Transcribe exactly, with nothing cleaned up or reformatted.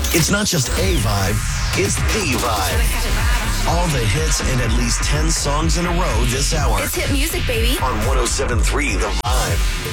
It's not just a vibe, it's the vibe. All the hits and at least ten songs in a row this hour. It's hit music, baby. On one oh seven point three The Vibe.